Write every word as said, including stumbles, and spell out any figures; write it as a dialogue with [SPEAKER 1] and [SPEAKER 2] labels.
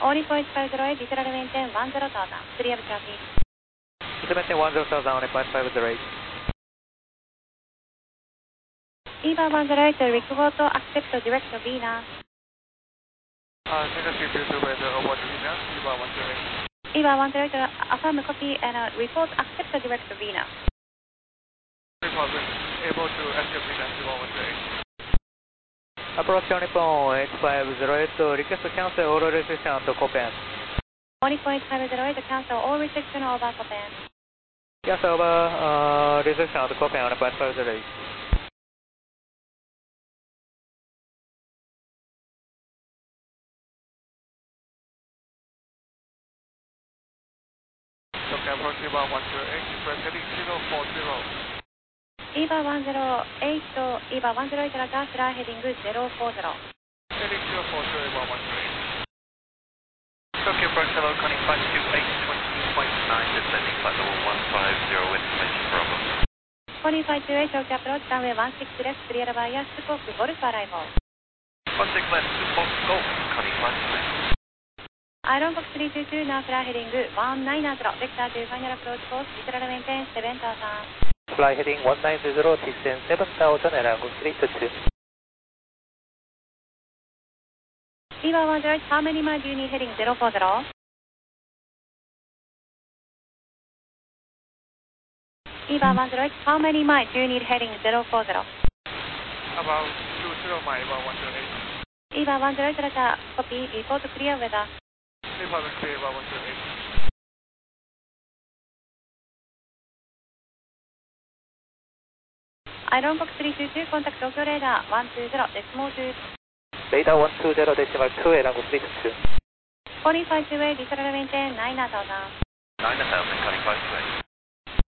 [SPEAKER 1] All point five zero eight, diesel maintain one zero thousand. Clear traffic.
[SPEAKER 2] Diesel maintain one zero thousand, all point five zero eight.
[SPEAKER 1] Eva one zero eight, report to accept direct Venus.
[SPEAKER 3] Uh, Singapore two two with uh, what Venus, Eva one zero eight.
[SPEAKER 1] Eva one zero eight, affirm copy and uh, report accept direct Venus.
[SPEAKER 3] Republic, able to accept Venus, Eva one zero eight.
[SPEAKER 2] Approach Nippon eight five zero eight, request to cancel all restriction at Copen.
[SPEAKER 1] All point five zero eight, cancel all restriction over Copen.
[SPEAKER 2] Cancel over uh, restriction at Copen on point five zero eight.
[SPEAKER 3] Approach Eva one zero eight, press heading zero four zero.
[SPEAKER 1] Eva one zero eight, Eva one zero eight, gas heading zero four zero.
[SPEAKER 3] Heading zero four zero, Eva one zero eight.
[SPEAKER 4] Tokyo approach hello, Connie flight two eight twenty point nine, descending flight level one five zero with information problem.
[SPEAKER 1] Connie flight two eight, Tokyo approach, runway one six left, clear via Sukok Golf arrival.
[SPEAKER 4] one six left, Sukok Golf, Connie flight nine.
[SPEAKER 1] Iron Box three two two, now fly heading one nine zero, vector to final approach course, diesel maintain seven thousand.
[SPEAKER 2] Fly heading one nine zero, descend seven thousand, Airlangos three two two.
[SPEAKER 1] Eva one zero eight, how many miles do you need heading zero four zero? Eva one zero eight, how many miles do you need heading zero four zero?
[SPEAKER 3] About two zero mile, Eva one zero eight.
[SPEAKER 1] Eva one zero eight, Roger, copy, report clear weather.
[SPEAKER 3] Republic clear, Eva one zero eight.
[SPEAKER 1] Iron Box three two two, contact Tokyo radar one two zero, decimal two.
[SPEAKER 2] Radar one two zero, decimal two, Airlangos three two two.
[SPEAKER 1] Connie flight two eight, diesel maintain nine thousand.
[SPEAKER 4] nine thousand, Connie flight two eight.